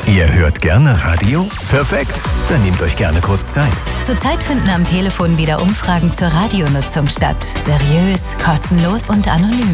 Ihr hört gerne Radio? Perfekt, dann nehmt euch gerne kurz Zeit. Zurzeit finden am Telefon wieder Umfragen zur Radionutzung statt. Seriös, kostenlos und anonym.